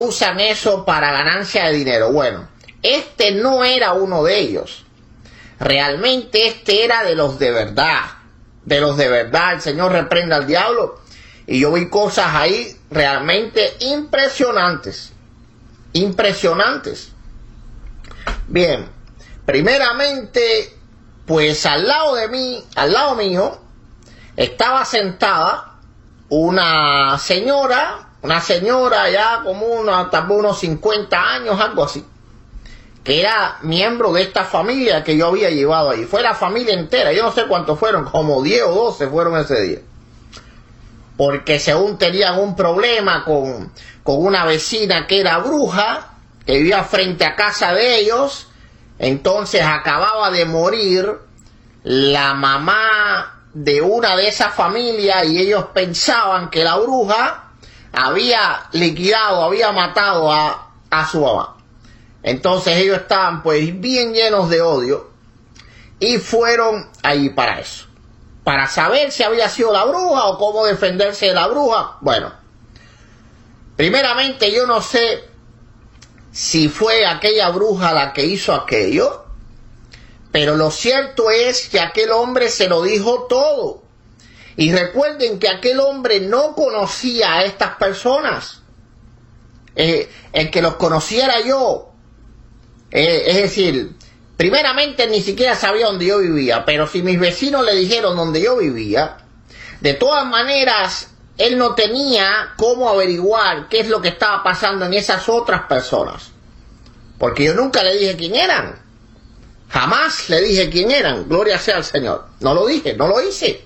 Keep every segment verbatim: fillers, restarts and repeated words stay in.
usan eso para ganancia de dinero. Bueno, este no era uno de ellos. Realmente este era de los de verdad. De los de verdad. El Señor reprenda al diablo. Y yo vi cosas ahí realmente impresionantes. Impresionantes. Bien. Primeramente, pues al lado de mí, al lado mío, estaba sentada una señora, una señora ya como una, tal vez unos cincuenta años, algo así, que era miembro de esta familia que yo había llevado ahí. Fue la familia entera, yo no sé cuántos fueron, como diez o doce fueron ese día. Porque según tenían un problema con, con una vecina que era bruja, que vivía frente a casa de ellos. Entonces acababa de morir la mamá de una de esas familias y ellos pensaban que la bruja había liquidado, había matado a, a su mamá. Entonces ellos estaban pues bien llenos de odio y fueron ahí para eso. Para saber si había sido la bruja o cómo defenderse de la bruja. Bueno, primeramente yo no sé si fue aquella bruja la que hizo aquello, pero lo cierto es que aquel hombre se lo dijo todo. Y recuerden que aquel hombre no conocía a estas personas. Eh, el que los conociera yo, eh, es decir, primeramente ni siquiera sabía dónde yo vivía, pero si mis vecinos le dijeron dónde yo vivía, de todas maneras él no tenía cómo averiguar qué es lo que estaba pasando en esas otras personas. Porque yo nunca le dije quién eran. Jamás le dije quién eran. Gloria sea al Señor. No lo dije, no lo hice.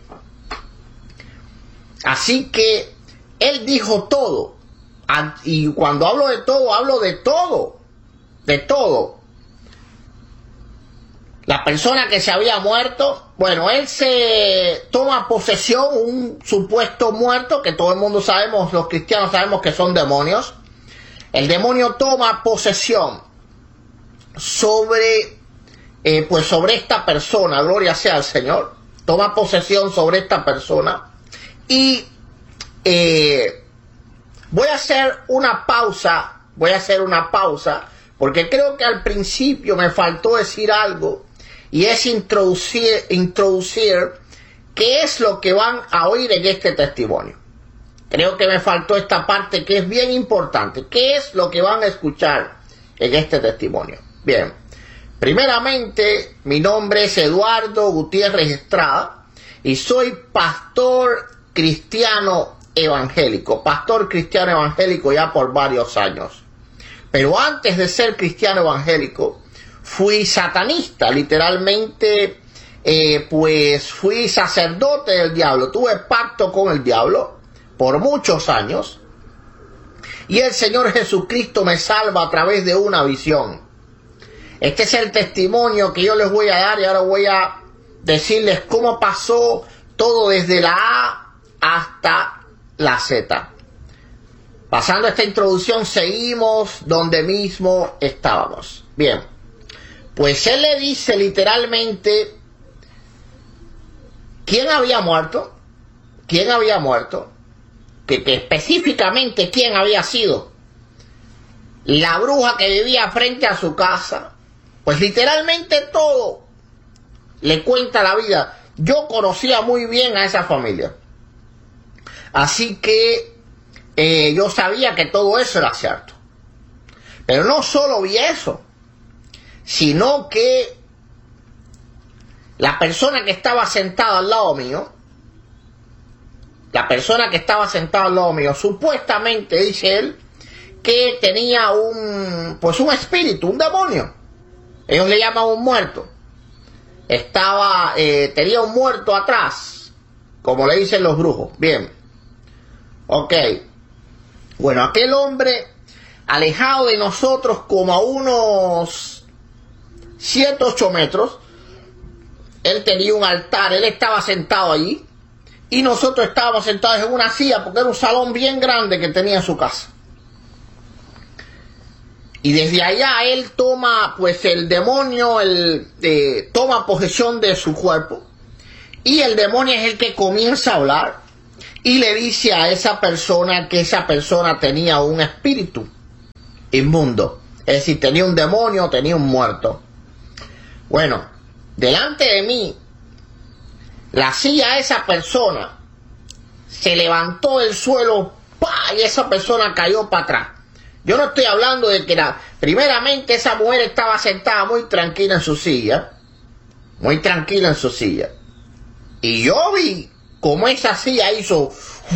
Así que él dijo todo. Y cuando hablo de todo, hablo de todo. De todo. La persona que se había muerto, bueno, él se toma posesión, un supuesto muerto, que todo el mundo sabemos, los cristianos sabemos que son demonios. El demonio toma posesión sobre, eh, pues sobre esta persona, gloria sea al Señor. Toma posesión sobre esta persona. Y eh, voy a hacer una pausa, voy a hacer una pausa, porque creo que al principio me faltó decir algo. Y es introducir, introducir qué es lo que van a oír en este testimonio. Creo que me faltó esta parte que es bien importante. ¿Qué es lo que van a escuchar en este testimonio? Bien, primeramente mi nombre es Eduardo Gutiérrez Estrada y soy pastor cristiano evangélico. Pastor cristiano evangélico ya por varios años. Pero antes de ser cristiano evangélico, fui satanista, literalmente, eh, pues fui sacerdote del diablo. Tuve pacto con el diablo por muchos años. Y el Señor Jesucristo me salva a través de una visión. Este es el testimonio que yo les voy a dar y ahora voy a decirles cómo pasó todo desde la A hasta la Z. Pasando esta introducción, seguimos donde mismo estábamos. Bien. Pues él le dice literalmente quién había muerto, quién había muerto, que, que específicamente quién había sido la bruja que vivía frente a su casa. Pues literalmente todo le cuenta la vida. Yo conocía muy bien a esa familia, así que eh, yo sabía que todo eso era cierto. Pero no solo vi eso, sino que la persona que estaba sentada al lado mío, la persona que estaba sentada al lado mío, supuestamente, dice él, que tenía un, pues un espíritu, un demonio. Ellos le llaman un muerto. Estaba, eh, tenía un muerto atrás, como le dicen los brujos. Bien. Ok. Bueno, aquel hombre, alejado de nosotros como a unos siete, ocho metros, él tenía un altar, él estaba sentado allí y nosotros estábamos sentados en una silla porque era un salón bien grande que tenía en su casa. Y desde allá él toma, pues el demonio, el, eh, toma posesión de su cuerpo y el demonio es el que comienza a hablar y le dice a esa persona que esa persona tenía un espíritu. inmundo. Es decir, tenía un demonio, tenía un muerto. Bueno, delante de mí, la silla de esa persona se levantó del suelo, ¡pah! Y esa persona cayó para atrás. Yo no estoy hablando de que la... Primeramente, esa mujer estaba sentada muy tranquila en su silla. Muy tranquila en su silla. Y yo vi cómo esa silla hizo...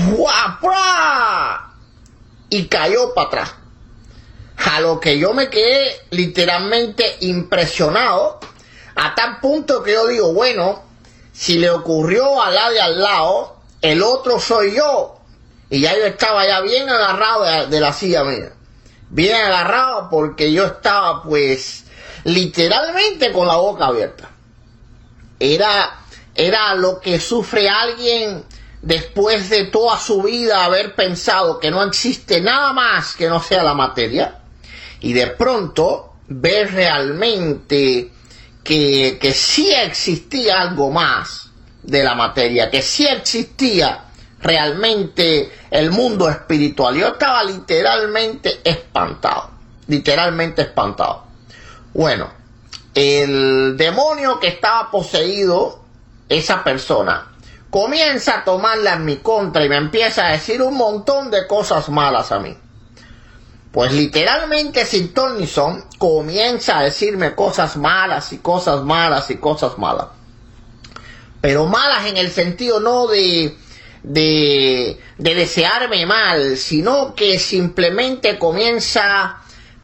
¡guapra! Y cayó para atrás. A lo que yo me quedé literalmente impresionado. A tal punto que yo digo, bueno, si le ocurrió a la de al lado, el otro soy yo. Y ya yo estaba ya bien agarrado de, de la silla mía. Bien agarrado porque yo estaba pues literalmente con la boca abierta. Era, era lo que sufre alguien después de toda su vida haber pensado que no existe nada más que no sea la materia. Y de pronto ver realmente que, que sí existía algo más de la materia, que sí existía realmente el mundo espiritual. Yo estaba literalmente espantado, literalmente espantado. Bueno, el demonio que estaba poseído, esa persona, comienza a tomarla en mi contra y me empieza a decir un montón de cosas malas a mí. Pues literalmente sin ton ni son, comienza a decirme cosas malas y cosas malas y cosas malas. Pero malas en el sentido no de... De, de desearme mal, sino que simplemente comienza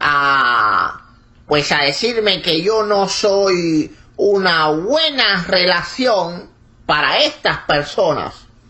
a pues a decirme que yo no soy una buena relación para estas personas.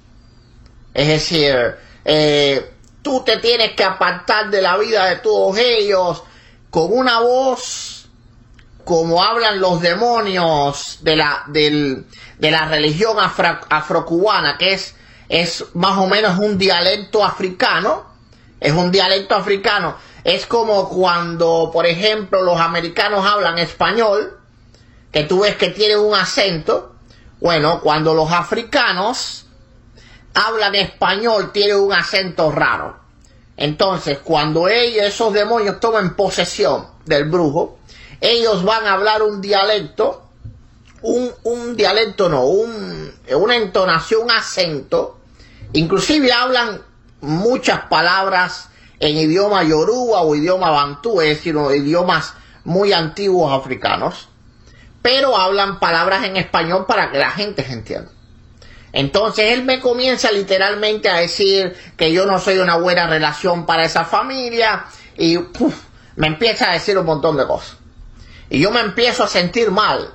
Es decir, eh, tú te tienes que apartar de la vida de todos ellos, con una voz como hablan los demonios de la, del, de la religión afro, afrocubana, que es Es más o menos un dialecto africano. Es un dialecto africano. Es como cuando, por ejemplo, los americanos hablan español, que tú ves que tienen un acento. Bueno, cuando los africanos hablan español, tienen un acento raro. Entonces, cuando ellos, esos demonios, tomen posesión del brujo, ellos van a hablar un dialecto, un, un dialecto no, un, una entonación, un acento. Inclusive hablan muchas palabras en idioma yoruba o idioma bantú, es decir, idiomas muy antiguos africanos, pero hablan palabras en español para que la gente se entienda. Entonces él me comienza literalmente a decir que yo no soy una buena relación para esa familia y uf, me empieza a decir un montón de cosas. Y yo me empiezo a sentir mal.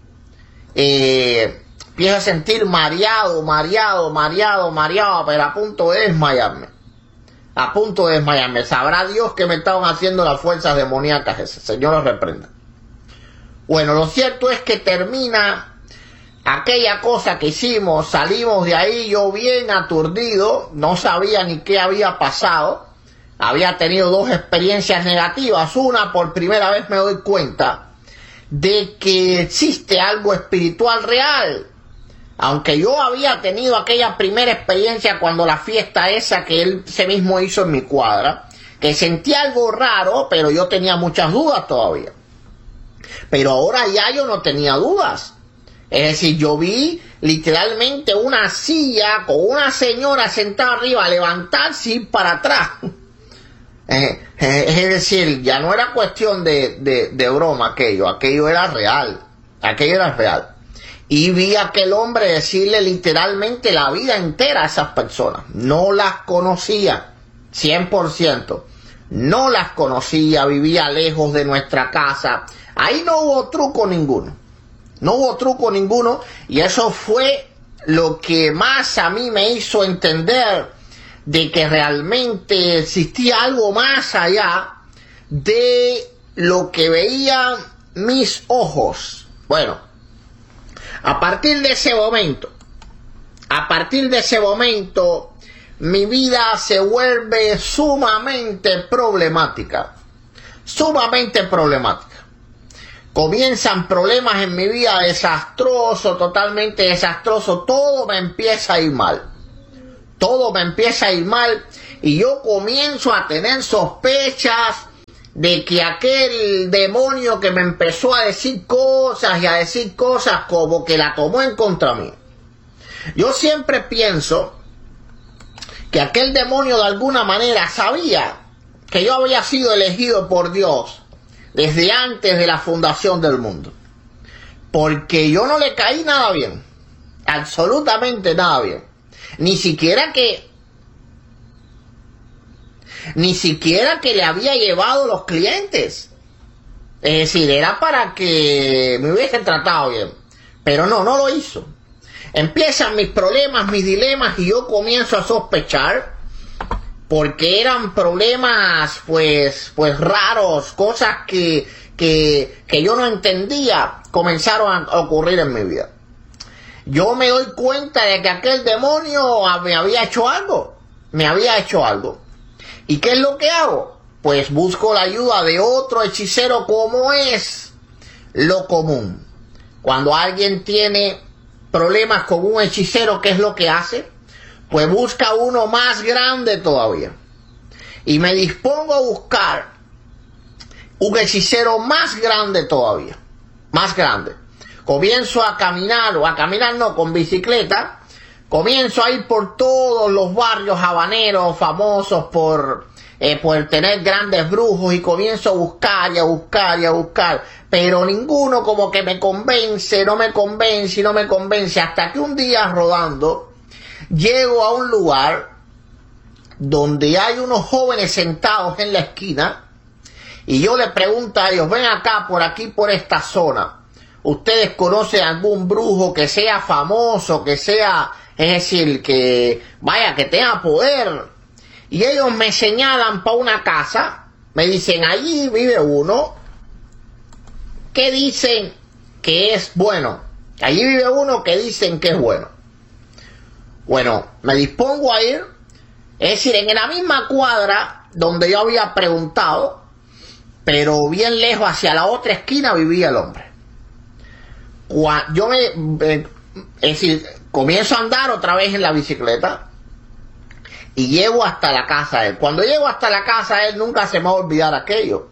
Eh... Empiezo a sentir mareado, mareado, mareado, mareado, pero a punto de desmayarme. A punto de desmayarme. Sabrá Dios que me estaban haciendo las fuerzas demoníacas ese. Señor los reprenda. Bueno, lo cierto es que termina aquella cosa que hicimos. Salimos de ahí yo bien aturdido. No sabía ni qué había pasado. Había tenido dos experiencias negativas. Una, por primera vez me doy cuenta de que existe algo espiritual real. Aunque yo había tenido aquella primera experiencia cuando la fiesta esa que él se mismo hizo en mi cuadra, que sentí algo raro, pero yo tenía muchas dudas todavía. Pero ahora ya yo no tenía dudas. Es decir, yo vi literalmente una silla con una señora sentada arriba, levantarse y ir para atrás. Eh, eh, es decir, ya no era cuestión de, de, de broma aquello, aquello era real, aquello era real. Y vi a aquel hombre decirle literalmente la vida entera a esas personas. No las conocía, cien por ciento. No las conocía, vivía lejos de nuestra casa. Ahí no hubo truco ninguno. No hubo truco ninguno. Y eso fue lo que más a mí me hizo entender de que realmente existía algo más allá de lo que veían mis ojos. Bueno. A partir de ese momento, a partir de ese momento, mi vida se vuelve sumamente problemática, sumamente problemática. Comienzan problemas en mi vida desastroso, totalmente desastroso, todo me empieza a ir mal, todo me empieza a ir mal y yo comienzo a tener sospechas de que aquel demonio que me empezó a decir cosas y a decir cosas como que la tomó en contra mí. Yo siempre pienso que aquel demonio de alguna manera sabía que yo había sido elegido por Dios desde antes de la fundación del mundo. Porque yo no le caí nada bien, absolutamente nada bien. Ni siquiera que, ni siquiera que le había llevado los clientes. Es decir, era para que me hubiesen tratado bien. Pero no, no lo hizo. Empiezan mis problemas, mis dilemas, y yo comienzo a sospechar, porque eran problemas pues, pues raros, cosas que, que, que yo no entendía, comenzaron a ocurrir en mi vida. Yo me doy cuenta de que aquel demonio me había hecho algo, me había hecho algo. ¿Y qué es lo que hago? Pues busco la ayuda de otro hechicero, como es lo común. Cuando alguien tiene problemas con un hechicero, ¿qué es lo que hace? Pues busca uno más grande todavía. Y me dispongo a buscar un hechicero más grande todavía. Más grande. Comienzo a caminar, o a caminar no, con bicicleta. Comienzo a ir por todos los barrios habaneros famosos por, eh, por tener grandes brujos, y comienzo a buscar y a buscar y a buscar. Pero ninguno como que me convence, no me convence y no me convence. Hasta que un día, rodando, llego a un lugar donde hay unos jóvenes sentados en la esquina, y yo le pregunto a ellos: ven acá, por aquí, por esta zona, ¿ustedes conocen algún brujo que sea famoso, que sea, es decir, que vaya, que tenga poder? Y ellos me señalan para una casa, me dicen: allí vive uno que dicen que es bueno, allí vive uno que dicen que es bueno. Bueno, me dispongo a ir, es decir, en la misma cuadra donde yo había preguntado, pero bien lejos, hacia la otra esquina, vivía el hombre. Cuando yo me, eh, es decir, comienzo a andar otra vez en la bicicleta y llego hasta la casa de él. Cuando llego hasta la casa de él, nunca se me va a olvidar aquello.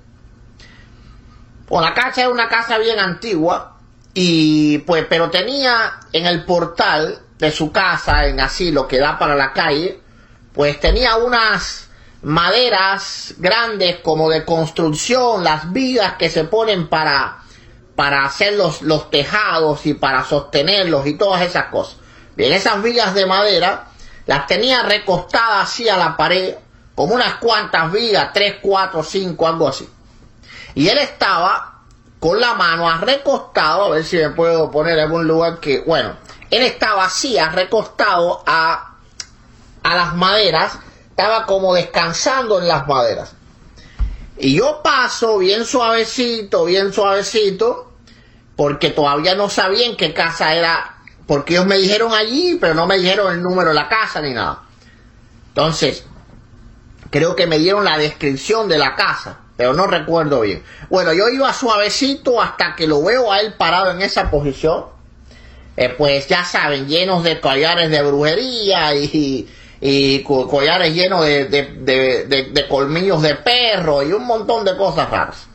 Pues la casa era una casa bien antigua, y pues, pero tenía en el portal de su casa, en así lo que da para la calle, pues tenía unas maderas grandes como de construcción, las vigas que se ponen para, para hacer los, los tejados y para sostenerlos y todas esas cosas. Bien, esas vigas de madera las tenía recostadas así a la pared, como unas cuantas vigas, tres, cuatro, cinco, algo así. Y él estaba con la mano recostado, a ver si me puedo poner en algún lugar que, bueno, él estaba así, recostado a, a las maderas, estaba como descansando en las maderas. Y yo paso bien suavecito, bien suavecito, porque todavía no sabía en qué casa era, porque ellos me dijeron allí, pero no me dijeron el número de la casa ni nada. Entonces, creo que me dieron la descripción de la casa, pero no recuerdo bien. Bueno, yo iba suavecito hasta que lo veo a él parado en esa posición. Eh, pues ya saben, llenos de collares de brujería y, y co collares llenos de, de, de, de, de colmillos de perro y un montón de cosas raras.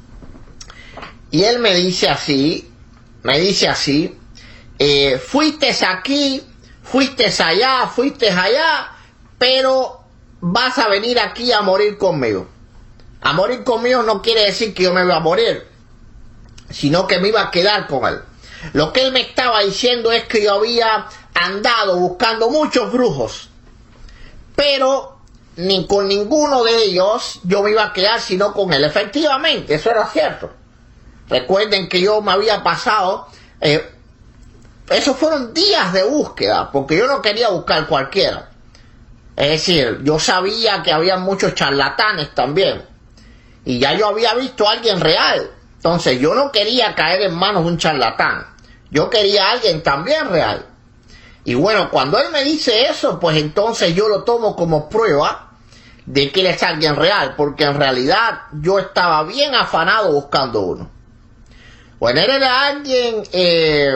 Y él me dice así, me dice así, eh, fuiste aquí, fuiste allá, fuiste allá, pero vas a venir aquí a morir conmigo. A morir conmigo no quiere decir que yo me iba a morir, sino que me iba a quedar con él. Lo que él me estaba diciendo es que yo había andado buscando muchos brujos, pero ni con ninguno de ellos yo me iba a quedar, sino con él. Efectivamente, eso era cierto. Recuerden que yo me había pasado, eh, esos fueron días de búsqueda, porque yo no quería buscar cualquiera. Es decir, yo sabía que había muchos charlatanes también, y ya yo había visto a alguien real. Entonces yo no quería caer en manos de un charlatán, yo quería a alguien también real. Y bueno, cuando él me dice eso, pues entonces yo lo tomo como prueba de que él es alguien real, porque en realidad yo estaba bien afanado buscando uno. Bueno, él era alguien, eh,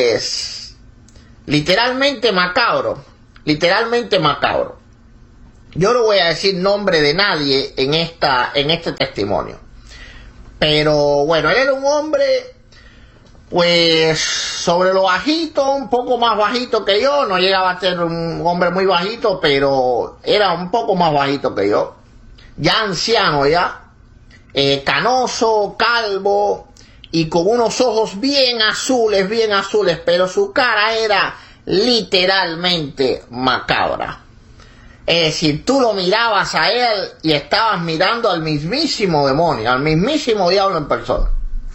pues, literalmente macabro, literalmente macabro. Yo no voy a decir nombre de nadie en, esta, en este testimonio. Pero bueno, él era un hombre, pues, sobre lo bajito, un poco más bajito que yo. No llegaba a ser un hombre muy bajito, pero era un poco más bajito que yo. Ya anciano ya. Eh, canoso, calvo y con unos ojos bien azules, bien azules, pero su cara era literalmente macabra. Es decir, tú lo mirabas a él y estabas mirando al mismísimo demonio, al mismísimo diablo en persona.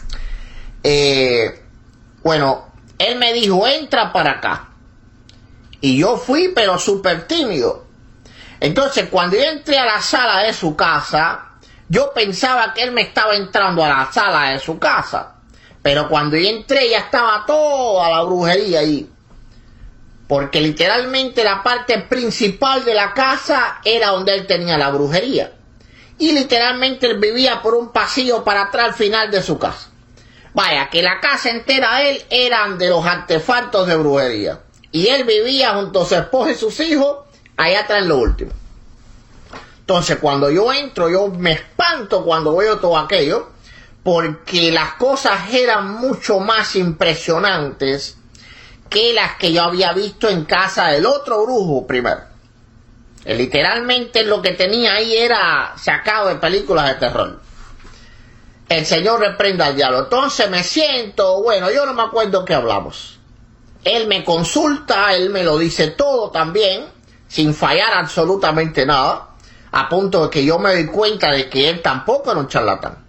Eh, bueno, él me dijo, entra para acá. Y yo fui, pero súper tímido. Entonces, cuando yo entré a la sala de su casa, yo pensaba que él me estaba entrando a la sala de su casa. Pero cuando yo entré ya estaba toda la brujería ahí. Porque literalmente la parte principal de la casa era donde él tenía la brujería. Y literalmente él vivía por un pasillo para atrás al final de su casa. Vaya, que la casa entera de él eran de los artefactos de brujería. Y él vivía junto a su esposa y sus hijos allá atrás en lo último. Entonces, cuando yo entro, yo me espanto cuando veo todo aquello, porque las cosas eran mucho más impresionantes que las que yo había visto en casa del otro brujo primero. Eh, literalmente lo que tenía ahí era sacado de películas de terror. El Señor reprenda al diablo. Entonces me siento, bueno, yo no me acuerdo qué hablamos. Él me consulta, él me lo dice todo también, sin fallar absolutamente nada. A punto de que yo me doy cuenta de que él tampoco era un charlatán.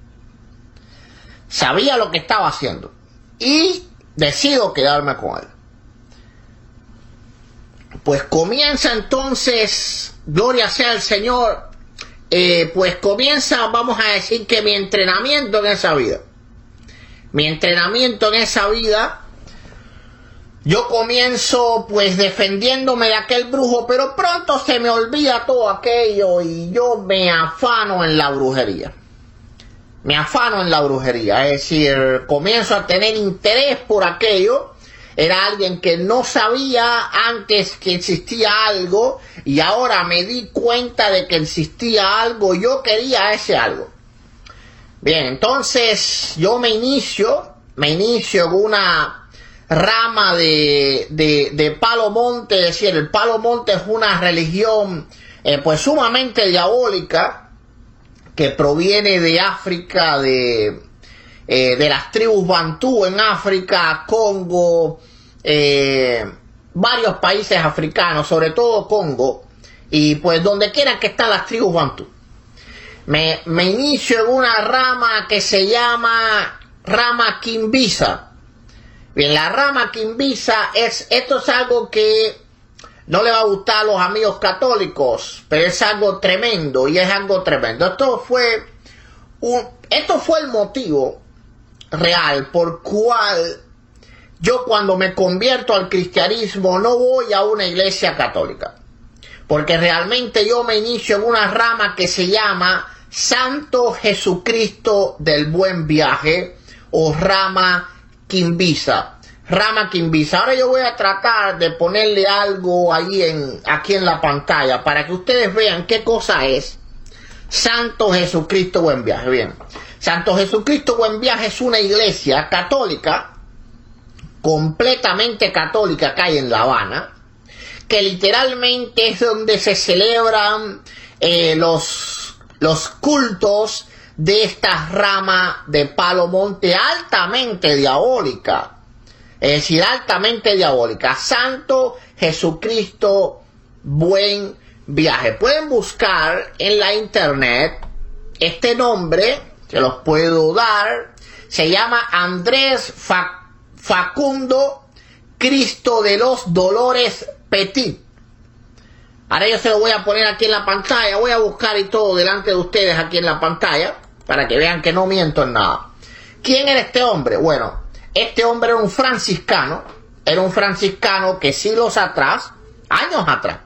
Sabía lo que estaba haciendo. Y decido quedarme con él. Pues comienza entonces, gloria sea al Señor, eh, pues comienza, vamos a decir que mi entrenamiento en esa vida. Mi entrenamiento en esa vida. Yo comienzo pues defendiéndome de aquel brujo, pero pronto se me olvida todo aquello y yo me afano en la brujería. Me afano en la brujería, es decir, comienzo a tener interés por aquello. Era alguien que no sabía antes que existía algo y ahora me di cuenta de que existía algo. Yo quería ese algo. Bien, entonces yo me inicio, me inicio en una rama de, de, de Palo Monte. Es decir, el Palo Monte es una religión eh, pues sumamente diabólica que proviene de África, de, eh, de las tribus Bantú en África, Congo, eh, varios países africanos, sobre todo Congo, y pues donde quiera que están las tribus Bantú. Me, me inicio en una rama que se llama rama Kimbisa. Bien, la rama Kimbisa es, esto es algo que no le va a gustar a los amigos católicos, pero es algo tremendo, y es algo tremendo. Esto fue, un, esto fue el motivo real por cual yo cuando me convierto al cristianismo no voy a una iglesia católica. Porque realmente yo me inicio en una rama que se llama Santo Jesucristo del Buen Viaje, o rama Kimbisa. Rama Kimbisa. Ahora yo voy a tratar de ponerle algo ahí en, aquí en la pantalla para que ustedes vean qué cosa es Santo Jesucristo Buen Viaje. Bien, Santo Jesucristo Buen Viaje es una iglesia católica, completamente católica, que hay en La Habana, que literalmente es donde se celebran eh, los, los cultos de esta rama de Palo Monte altamente diabólica. Es decir, altamente diabólica. Santo Jesucristo Buen Viaje. Pueden buscar en la internet este nombre, se los puedo dar. Se llama Andrés Fa Facundo Cristo de los Dolores Petit. Ahora yo se lo voy a poner aquí en la pantalla. Voy a buscar y todo delante de ustedes aquí en la pantalla para que vean que no miento en nada. ¿Quién era este hombre? Bueno, este hombre era un franciscano, era un franciscano que siglos atrás, años atrás,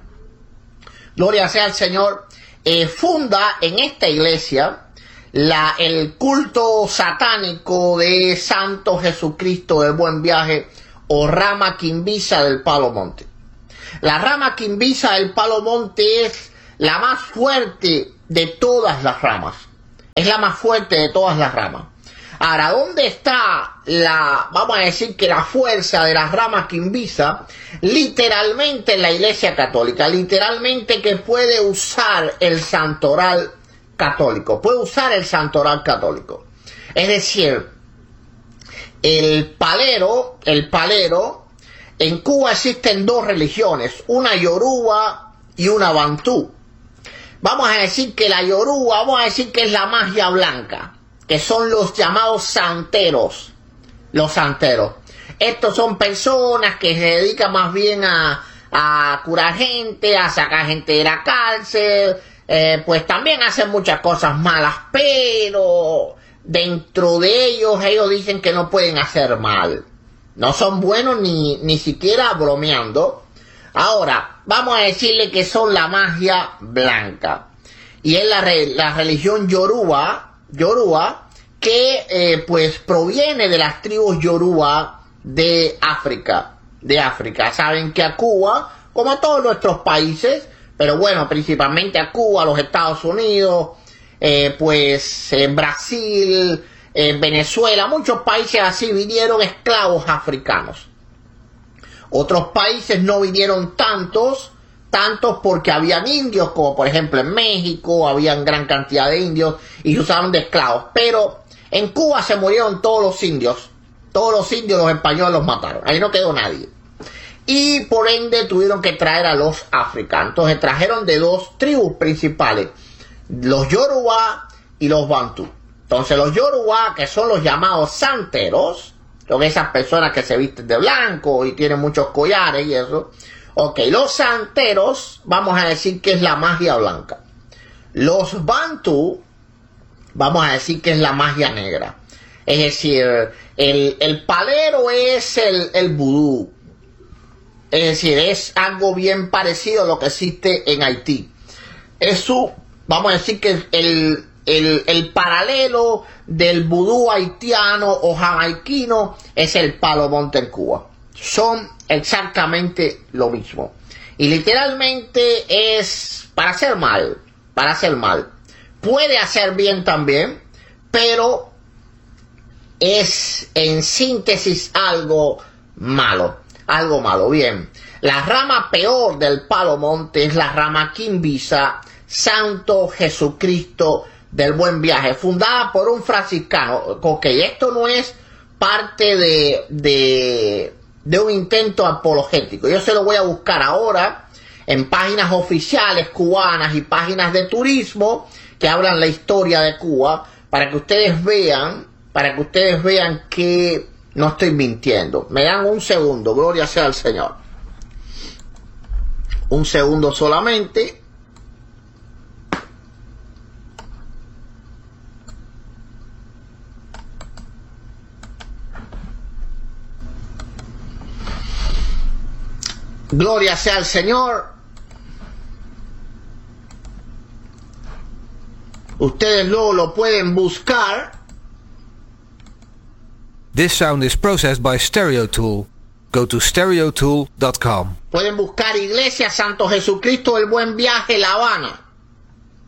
gloria sea al Señor, eh, funda en esta iglesia la, el culto satánico de Santo Jesucristo del Buen Viaje, o rama Kimbisa del Palo Monte. La rama Kimbisa del Palo Monte es la más fuerte de todas las ramas. Es la más fuerte de todas las ramas. Ahora, ¿dónde está la, vamos a decir que la fuerza de las ramas quimbisa? Literalmente en la Iglesia Católica, literalmente que puede usar el santoral católico, puede usar el santoral católico. Es decir, el palero, el palero, en Cuba existen dos religiones, una yoruba y una bantú. Vamos a decir que la yoruba, vamos a decir que es la magia blanca, que son los llamados santeros, los santeros. Estos son personas que se dedican más bien a, a curar gente, a sacar gente de la cárcel, eh, pues también hacen muchas cosas malas, pero dentro de ellos, ellos dicen que no pueden hacer mal. No son buenos ni, ni siquiera bromeando. Ahora, vamos a decirle que son la magia blanca. Y es la, la religión yoruba, Yoruba, que eh, pues proviene de las tribus Yoruba de África, de África. Saben que a Cuba, como a todos nuestros países, pero bueno, principalmente a Cuba, a los Estados Unidos, eh, pues en Brasil, en Venezuela, muchos países así vinieron esclavos africanos. Otros países no vinieron tantos, tantos porque habían indios, como por ejemplo en México, habían gran cantidad de indios y se usaron de esclavos. Pero en Cuba se murieron todos los indios, todos los indios, los españoles los mataron, ahí no quedó nadie. Y por ende tuvieron que traer a los africanos. Entonces trajeron de dos tribus principales, los Yoruba y los Bantú. Entonces los Yoruba, que son los llamados santeros, son esas personas que se visten de blanco y tienen muchos collares y eso. Ok, los santeros, vamos a decir que es la magia blanca. Los Bantú, vamos a decir que es la magia negra. Es decir, el, el palero es el, el vudú. Es decir, es algo bien parecido a lo que existe en Haití. Eso, vamos a decir que el, el, el paralelo del vudú haitiano o jamaiquino es el palo monte en Cuba. Son exactamente lo mismo. Y literalmente es para hacer mal, para hacer mal. Puede hacer bien también, pero es en síntesis algo malo, algo malo. Bien, la rama peor del palo monte es la rama quimbisa, Santo Jesucristo del Buen Viaje, fundada por un franciscano. Ok, esto no es parte de... de de un intento apologético. Yo se lo voy a buscar ahora en páginas oficiales cubanas y páginas de turismo que hablan la historia de Cuba, para que ustedes vean, para que ustedes vean que no estoy mintiendo. Me dan un segundo, gloria sea al Señor. Un segundo solamente. Gloria sea al Señor. Ustedes luego lo pueden buscar. This sound is processed by StereoTool. Go to stereo tool dot com. Pueden buscar Iglesia Santo Jesucristo del Buen Viaje, La Habana.